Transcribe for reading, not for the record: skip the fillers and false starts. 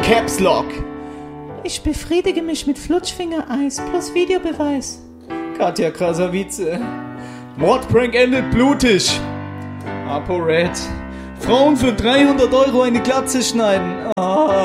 Caps Lock. Ich befriedige mich mit Flutschfingereis plus Videobeweis. Katja Krasavice. Mordprank endet blutig. ApoRed. Frauen für 300 € eine Glatze schneiden.